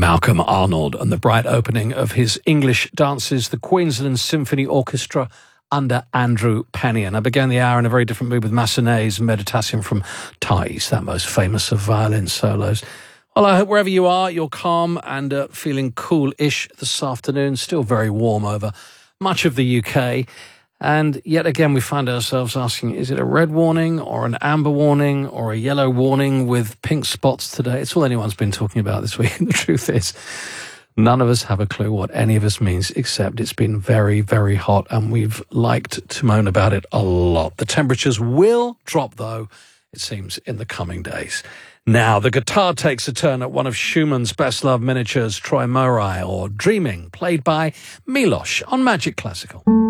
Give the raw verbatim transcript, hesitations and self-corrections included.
Malcolm Arnold and the bright opening of his English dances, the Queensland Symphony Orchestra under Andrew Penny. And I began the hour in a very different mood with Massenet's Meditation from Thais, that most famous of violin solos. Well, I hope wherever you are, you're calm and uh, feeling cool-ish this afternoon. Still very warm over much of the U K. And yet again, we find ourselves asking, is it a red warning or an amber warning or a yellow warning with pink spots today? It's all anyone's been talking about this week. The truth is, none of us have a clue what any of us means, except it's been very, very hot, and we've liked to moan about it a lot. The temperatures will drop, though, it seems, in the coming days. Now, the guitar takes a turn at one of Schumann's best-loved miniatures, Troy Morai, or Dreaming, played by Milosh on Magic Classical.